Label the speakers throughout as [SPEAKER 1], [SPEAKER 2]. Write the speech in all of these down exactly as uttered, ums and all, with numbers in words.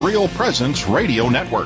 [SPEAKER 1] Real Presence Radio Network.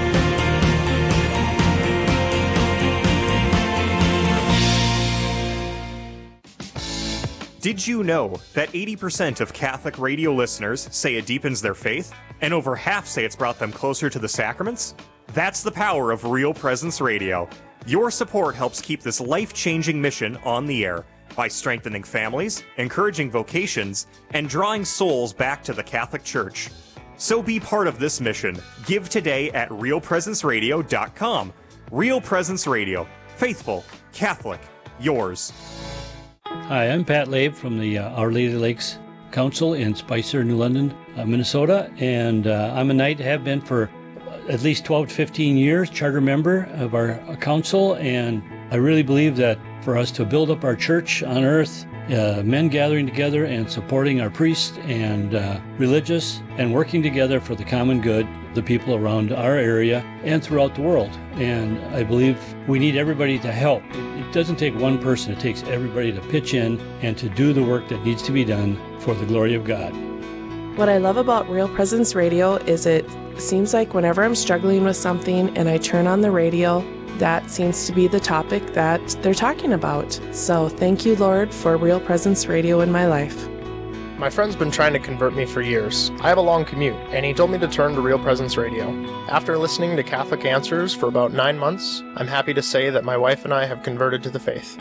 [SPEAKER 2] Did you know that eighty percent of Catholic radio listeners say it deepens their faith, and over half say it's brought them closer to the sacraments? That's the power of Real Presence Radio. Your support helps keep this life-changing mission on the air by strengthening families, encouraging vocations, and drawing souls back to the Catholic Church. So be part of this mission. Give today at real presence radio dot com. Real Presence Radio. Faithful, Catholic, yours.
[SPEAKER 3] Hi, I'm Pat Labe from the uh, Our Lady Lakes Council in Spicer, New London, uh, Minnesota, and uh, I'm a knight, have been for at least twelve to fifteen years, charter member of our uh, council, and I really believe that for us to build up our church on earth, uh, men gathering together and supporting our priests and uh, religious and working together for the common good, the people around our area and throughout the world. And I believe we need everybody to help. It doesn't take one person, it takes everybody to pitch in and to do the work that needs to be done for the glory of God.
[SPEAKER 4] What I love about Real Presence Radio is it seems like whenever I'm struggling with something and I turn on the radio, that seems to be the topic that they're talking about. So thank you, Lord, for Real Presence Radio in my life.
[SPEAKER 5] My friend's been trying to convert me for years. I have a long commute, and he told me to turn to Real Presence Radio. After listening to Catholic Answers for about nine months, I'm happy to say that my wife and I have converted to the faith.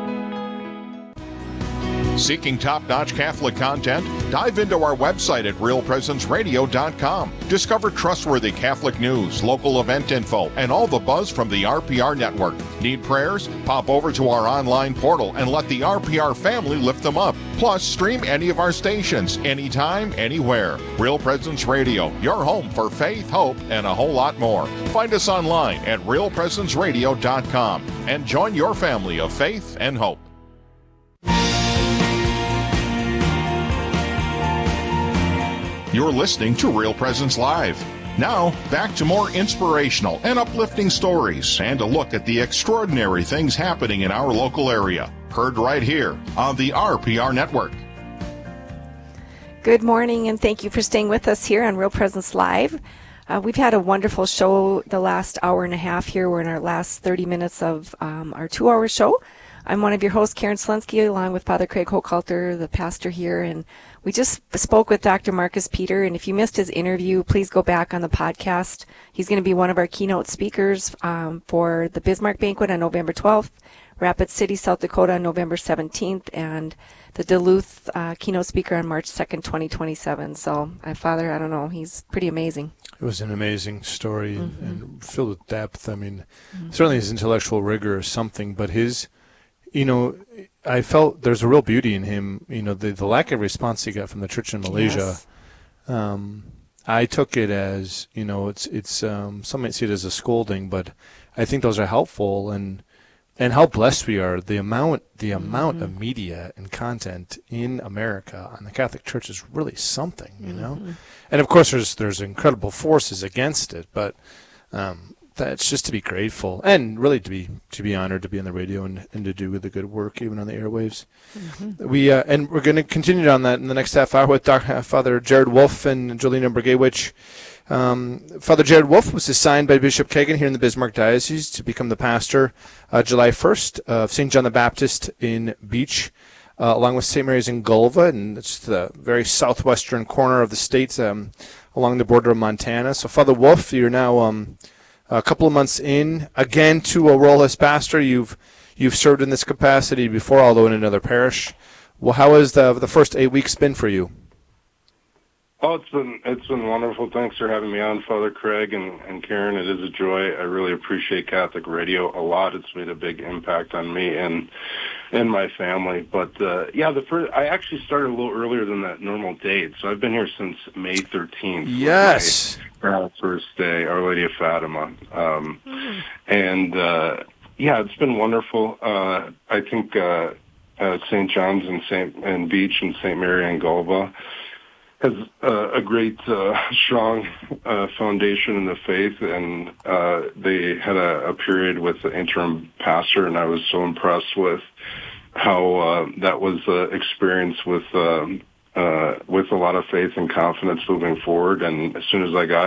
[SPEAKER 1] Seeking top-notch Catholic content? Dive into our website at real presence radio dot com. Discover trustworthy Catholic news, local event info, and all the buzz from the R P R network. Need prayers? Pop over to our online portal and let the R P R family lift them up. Plus, stream any of our stations, anytime, anywhere. Real Presence Radio, your home for faith, hope, and a whole lot more. Find us online at real presence radio dot com and join your family of faith and hope. You're listening to Real Presence Live. Now, back to more inspirational and uplifting stories and a look at the extraordinary things happening in our local area. Heard right here on the R P R Network.
[SPEAKER 6] Good morning, and thank you for staying with us here on Real Presence Live. Uh, we've had a wonderful show the last hour and a half here. We're in our last thirty minutes of um, our two-hour show. I'm one of your hosts, Karen Slensky, along with Father Craig Hochhalter, the pastor here, and we just spoke with Doctor Marcus Peter, and if you missed his interview, please go back on the podcast. He's going to be one of our keynote speakers um, for the Bismarck Banquet on November twelfth, Rapid City, South Dakota on November seventeenth, and the Duluth uh, keynote speaker on March second, twenty twenty-seven. So, uh, Father, I don't know, he's pretty amazing.
[SPEAKER 7] It was an amazing story
[SPEAKER 6] Mm-hmm.
[SPEAKER 7] and, and filled with depth. I mean, mm-hmm. certainly his intellectual rigor is something, but his, you know, I felt there's a real beauty in him. You know, the, the lack of response he got from the church in Malaysia,
[SPEAKER 6] Yes.
[SPEAKER 7] um, I took it as, you know, it's, it's um, some might see it as a scolding, but I think those are helpful, and and how blessed we are. The amount the amount
[SPEAKER 6] Mm-hmm.
[SPEAKER 7] of media and content in America on the Catholic Church is really something, you know.
[SPEAKER 6] Mm-hmm.
[SPEAKER 7] And of course, there's there's incredible forces against it, but um, that's just to be grateful and really to be to be honored to be on the radio and, and to do the good work even on the airwaves. Mm-hmm. We uh, and we're going to continue on that in the next half hour with Doctor Father Jared Wolf and Jolina Bergewich. Um, Father Jared Wolf was assigned by Bishop Kagan here in the Bismarck Diocese to become the pastor uh, July first of Saint John the Baptist in Beach, uh, along with Saint Mary's in Gulva, and it's the very southwestern corner of the state, um, along the border of Montana. So, Father Wolf, you're now um, a couple of months in again to a role as pastor. You've you've served in this capacity before, although in another parish. Well, how has the the first eight weeks been for you?
[SPEAKER 8] Oh, it's been it's been wonderful. Thanks for having me on, Father Craig and, and Karen. It is a joy. I really appreciate Catholic radio a lot. It's made a big impact on me and and my family. But uh, yeah, the first I actually started a little earlier than that normal date, so I've been here since May thirteenth.
[SPEAKER 7] Yes,
[SPEAKER 8] my first day, Our Lady of Fatima, um, mm. and uh, yeah, it's been wonderful. Uh, I think uh, uh, Saint John's and Saint and Beach and Saint Mary and Gulva has uh, a great, uh, strong uh, foundation in the faith, and uh, they had a, a period with the interim pastor, and I was so impressed with how uh, that was uh, experienced with um, uh, with a lot of faith and confidence moving forward. And as soon as I got